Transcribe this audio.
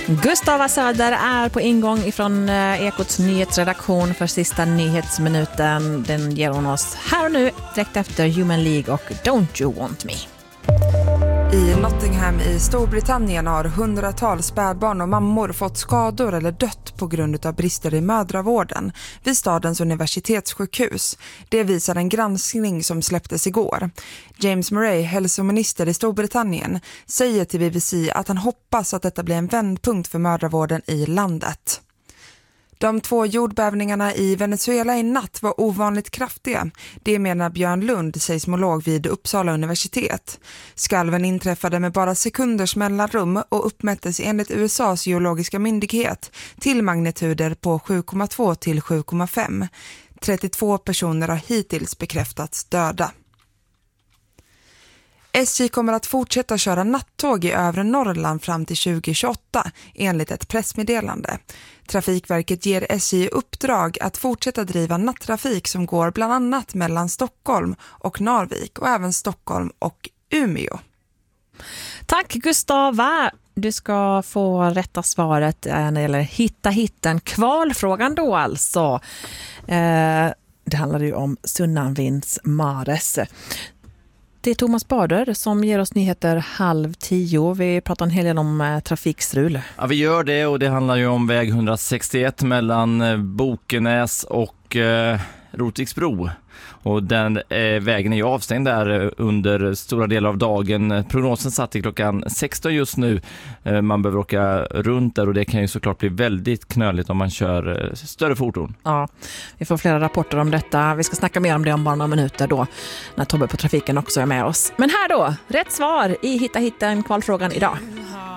Gustav Söder är på ingång ifrån Ekots nyhetsredaktion för sista nyhetsminuten. Den ger hon oss här och nu direkt efter Human League och Don't You Want Me. I Nottingham i Storbritannien har hundratals spädbarn och mammor fått skador eller dött på grund av brister i mödravården vid stadens universitetssjukhus. Det visar en granskning som släpptes igår. James Murray, hälsominister i Storbritannien, säger till BBC att han hoppas att detta blir en vändpunkt för mödravården i landet. De 2 jordbävningarna i Venezuela i natt var ovanligt kraftiga. Det menar Björn Lund, seismolog vid Uppsala universitet. Skalven inträffade med bara sekunders mellanrum och uppmättes enligt USAs geologiska myndighet till magnituder på 7,2 till 7,5. 32 personer har hittills bekräftats döda. SJ kommer att fortsätta köra nattåg i övre Norrland fram till 2028 enligt ett pressmeddelande. Trafikverket ger SJ uppdrag att fortsätta driva nattrafik som går bland annat mellan Stockholm och Narvik och även Stockholm och Umeå. Tack Gustava. Du ska få rätta svaret när det gäller hitta hitten. Kvalfrågan då alltså. Det handlar ju om Sunnanvinds Mares. Det är Thomas Bader som ger oss nyheter 9:30. Vi pratar en hel del om trafikstrul. Ja, vi gör det och det handlar ju om väg 161 mellan Bokenäs och Rotviksbro. Och den vägen är ju avstängd där under stora delar av dagen. Prognosen satt till klockan 16 just nu. Man behöver åka runt där och det kan ju såklart bli väldigt knöligt om man kör större fordon. Ja, vi får flera rapporter om detta. Vi ska snacka mer om det om bara några minuter då när Tobbe på trafiken också är med oss. Men här då, rätt svar i Hitta hitten kvalfrågan idag.